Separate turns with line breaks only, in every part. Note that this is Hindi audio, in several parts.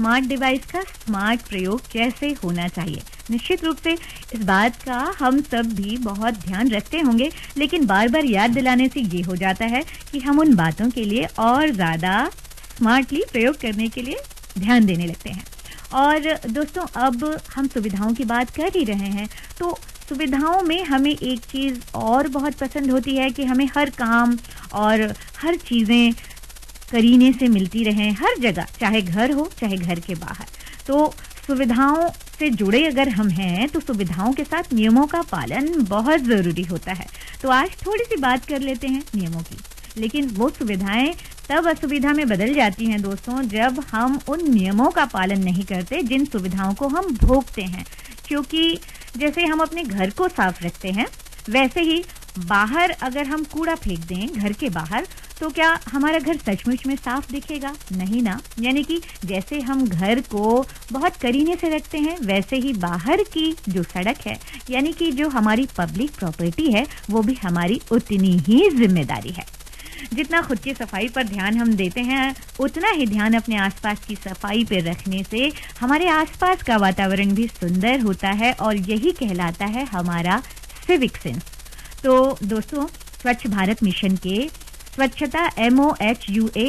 स्मार्ट डिवाइस का स्मार्ट प्रयोग कैसे होना चाहिए। निश्चित रूप से इस बात का हम सब भी बहुत ध्यान रखते होंगे, लेकिन बार बार याद दिलाने से ये हो जाता है कि हम उन बातों के लिए और ज़्यादा स्मार्टली प्रयोग करने के लिए ध्यान देने लगते हैं। और दोस्तों, अब हम सुविधाओं की बात कर ही रहे हैं, तो सुविधाओं में हमें एक चीज़ और बहुत पसंद होती है कि हमें हर काम और हर चीज़ें करीने से मिलती रहें हर जगह, चाहे घर हो चाहे घर के बाहर। तो सुविधाओं से जुड़े अगर हम हैं तो सुविधाओं के साथ नियमों का पालन बहुत ज़रूरी होता है। तो आज थोड़ी सी बात कर लेते हैं नियमों की, लेकिन वो सुविधाएं तब असुविधा में बदल जाती हैं दोस्तों, जब हम उन नियमों का पालन नहीं करते जिन सुविधाओं को हम भोगते हैं। क्योंकि जैसे हम अपने घर को साफ रखते हैं, वैसे ही बाहर अगर हम कूड़ा फेंक दें घर के बाहर, तो क्या हमारा घर सचमुच में साफ दिखेगा? नहीं ना। यानी कि जैसे हम घर को बहुत करीने से रखते हैं, वैसे ही बाहर की जो सड़क है, यानी कि जो हमारी पब्लिक प्रॉपर्टी है, वो भी हमारी उतनी ही जिम्मेदारी है। जितना खुद की सफाई पर ध्यान हम देते हैं, उतना ही ध्यान अपने आसपास की सफाई पर रखने से हमारे आसपास का वातावरण भी सुंदर होता है, और यही कहलाता है हमारा सिविक सेंस। तो दोस्तों, स्वच्छ भारत मिशन के स्वच्छता MOHUA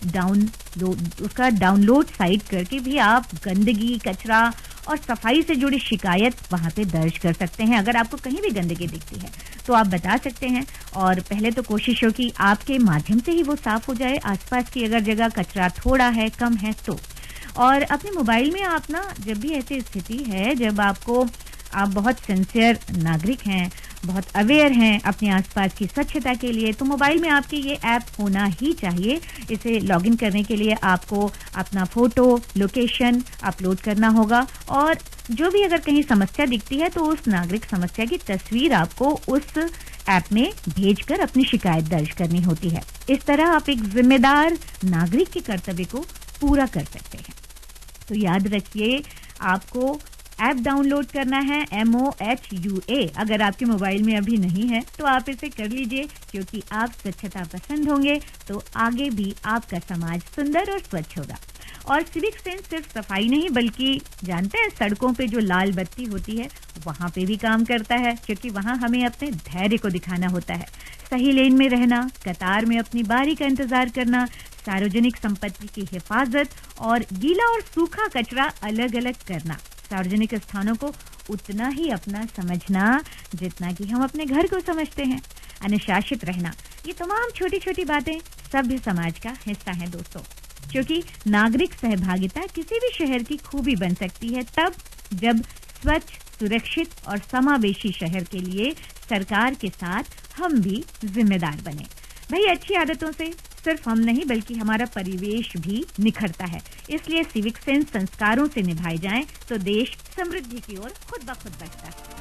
ऐप उसका डाउनलोड साइट करके भी आप गंदगी, कचरा और सफाई से जुड़ी शिकायत वहां पे दर्ज कर सकते हैं। अगर आपको कहीं भी गंदगी दिखती है तो आप बता सकते हैं, और पहले तो कोशिश हो कि आपके माध्यम से ही वो साफ हो जाए। आसपास की अगर जगह कचरा थोड़ा है, कम है तो। और अपने मोबाइल में आप ना, जब भी ऐसी स्थिति है जब आप बहुत सिंसियर नागरिक हैं, बहुत अवेयर हैं अपने आसपास की स्वच्छता के लिए, तो मोबाइल में आपके ये ऐप होना ही चाहिए। इसे लॉगिन करने के लिए आपको अपना फोटो, लोकेशन अपलोड करना होगा, और जो भी अगर कहीं समस्या दिखती है तो उस नागरिक समस्या की तस्वीर आपको उस ऐप में भेजकर अपनी शिकायत दर्ज करनी होती है। इस तरह आप एक जिम्मेदार नागरिक के कर्तव्य को पूरा कर सकते हैं। तो याद रखिए, आपको ऐप डाउनलोड करना है MOHUA। अगर आपके मोबाइल में अभी नहीं है तो आप इसे कर लीजिए, क्योंकि आप स्वच्छता पसंद होंगे तो आगे भी आपका समाज सुंदर और स्वच्छ होगा। और सिविक सेंस सिर्फ सफाई नहीं, बल्कि जानते हैं, सड़कों पे जो लाल बत्ती होती है वहां पे भी काम करता है, क्योंकि वहां हमें अपने धैर्य को दिखाना होता है। सही लेन में रहना, कतार में अपनी बारी का इंतजार करना, सार्वजनिक संपत्ति की हिफाजत और गीला और सूखा कचरा अलग अलग करना, सार्वजनिक स्थानों को उतना ही अपना समझना जितना कि हम अपने घर को समझते हैं, अनुशासित रहना, ये तमाम छोटी छोटी बातें सभ्य समाज का हिस्सा हैं दोस्तों। क्योंकि नागरिक सहभागिता किसी भी शहर की खूबी बन सकती है तब जब स्वच्छ, सुरक्षित और समावेशी शहर के लिए सरकार के साथ हम भी जिम्मेदार बने। भाई, अच्छी आदतों से सिर्फ हम नहीं बल्कि हमारा परिवेश भी निखरता है। इसलिए सिविक सेंस संस्कारों से निभाए जाएं तो देश समृद्धि की ओर खुद ब खुद बढ़ता है।